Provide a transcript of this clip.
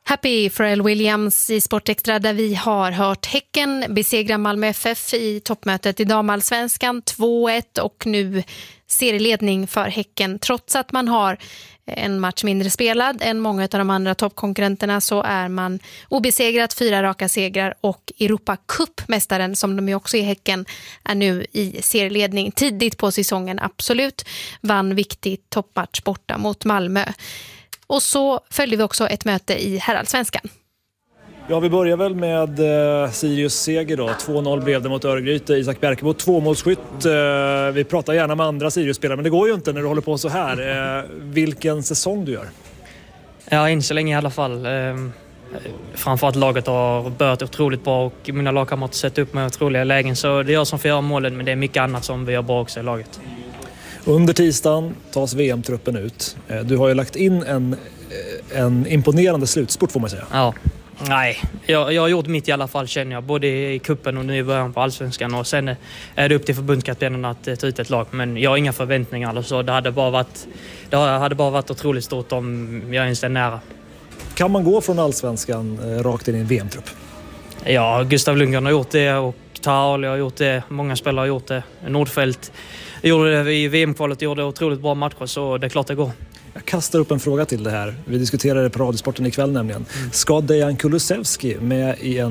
Happy Pharrell Williams i Sportextra, där vi har hört Häcken besegra Malmö FF i toppmötet i damallsvenskan 2-1 och nu serieledning för Häcken. Trots att man har en match mindre spelad än många av de andra toppkonkurrenterna så är man obesegrat, 4 raka segrar, och Europa Cup-mästaren, som de ju också är, Häcken, är nu i serieledning. Tidigt på säsongen, absolut, vann viktig toppmatch borta mot Malmö. Och så följde vi också ett möte i herrallsvenskan. Ja, vi börjar väl med Sirius seger då. 2-0 blev det mot Örgryte. Isak Bjerkebo, 2-målsskytt. Vi pratar gärna med andra Sirius-spelare, men det går ju inte när du håller på så här. Vilken säsong du gör? Ja, än så länge i alla fall. Framförallt laget har börjat otroligt bra och mina lagkamrater sett upp med otroliga lägen. Så det är jag som får göra målen, men det är mycket annat som vi gör bra också i laget. Under tisdagen tas VM-truppen ut. Du har ju lagt in en imponerande slutspurt, får man säga. Ja, nej. Jag har gjort mitt i alla fall, känner jag. Både i kuppen och nu i början på allsvenskan. Och sen är det upp till förbundskaptenen att ta ut ett lag. Men jag har inga förväntningar eller så. Det hade bara varit otroligt stort om jag ens är nära. Kan man gå från allsvenskan rakt in i en VM-trupp? Ja, Gustav Lundgren har gjort det och Tarali har gjort det. Många spelare har gjort det. Nordfeldt gjorde det i VM-kvalet, gjorde otroligt bra matcher, så det är klart det går. Jag kastar upp en fråga till det här. Vi diskuterade det på Radiosporten ikväll nämligen. Ska Dejan Kulusevski med i en